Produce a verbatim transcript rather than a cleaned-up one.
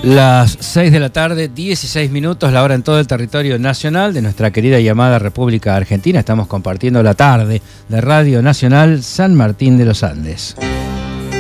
Las seis de la tarde, dieciséis minutos, la hora en todo el territorio nacional de nuestra querida y amada República Argentina. Estamos compartiendo la tarde de Radio Nacional San Martín de los Andes.